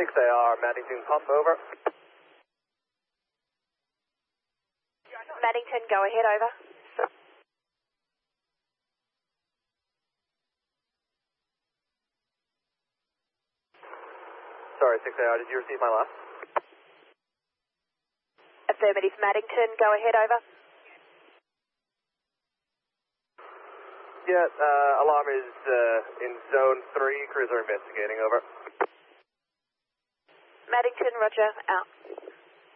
6AR, Maddington, pump over. Maddington, go ahead, over. Sorry, 6AR, did you receive my last? Affirmative, Maddington, go ahead, over. Yeah, alarm is in zone 3, cruiser investigating, over. Maddington, roger, out.